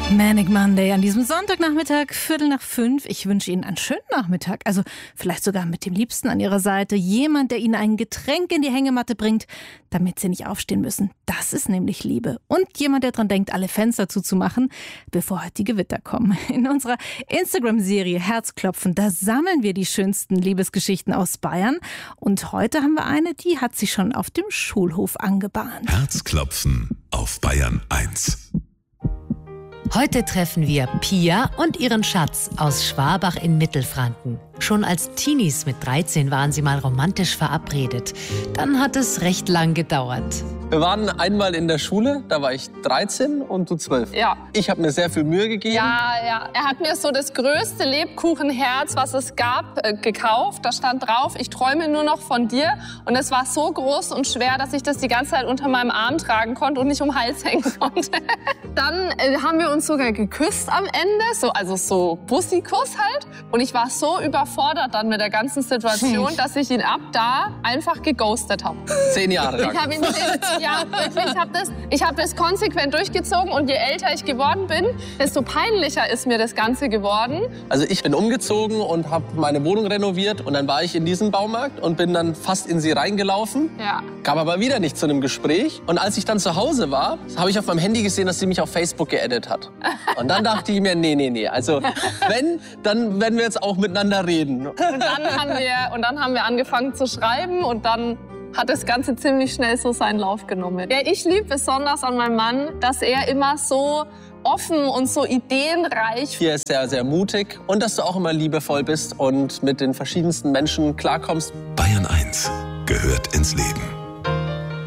Manic Monday an diesem Sonntagnachmittag, 4:45. Ich wünsche Ihnen einen schönen Nachmittag. Also vielleicht sogar mit dem Liebsten an Ihrer Seite. Jemand, der Ihnen ein Getränk in die Hängematte bringt, damit Sie nicht aufstehen müssen. Das ist nämlich Liebe. Und jemand, der dran denkt, alle Fenster zuzumachen, bevor heute die Gewitter kommen. In unserer Instagram-Serie Herzklopfen, da sammeln wir die schönsten Liebesgeschichten aus Bayern. Und heute haben wir eine, die hat sich schon auf dem Schulhof angebahnt. Herzklopfen auf Bayern 1. Heute treffen wir Pia und ihren Schatz aus Schwabach in Mittelfranken. Schon als Teenies mit 13 waren sie mal romantisch verabredet. Dann hat es recht lang gedauert. Wir waren einmal in der Schule, da war ich 13 und du 12. Ja. Ich habe mir sehr viel Mühe gegeben. Ja. Er hat mir so das größte Lebkuchenherz, was es gab, gekauft. Da stand drauf, ich träume nur noch von dir. Und es war so groß und schwer, dass ich das die ganze Zeit unter meinem Arm tragen konnte und nicht um den Hals hängen konnte. Dann haben wir uns sogar geküsst am Ende, so Bussikuss halt. Und ich war so überfordert dann mit der ganzen Situation, dass ich ihn ab da einfach geghostet habe. 10 Jahre lang. Ich habe ihn ich habe das konsequent durchgezogen und je älter ich geworden bin, desto peinlicher ist mir das Ganze geworden. Also ich bin umgezogen und habe meine Wohnung renoviert und dann war ich in diesem Baumarkt und bin dann fast in sie reingelaufen. Ja. Kam aber wieder nicht zu einem Gespräch. Und als ich dann zu Hause war, habe ich auf meinem Handy gesehen, dass sie mich auf Facebook geaddet hat. Und dann dachte ich mir, nee. Also wenn, dann werden wir jetzt auch miteinander reden. Und dann haben wir angefangen zu schreiben und dann hat das Ganze ziemlich schnell so seinen Lauf genommen. Ja, ich liebe besonders an meinem Mann, dass er immer so offen und so ideenreich. Hier ist er sehr mutig und dass du auch immer liebevoll bist und mit den verschiedensten Menschen klarkommst. Bayern 1 gehört ins Leben.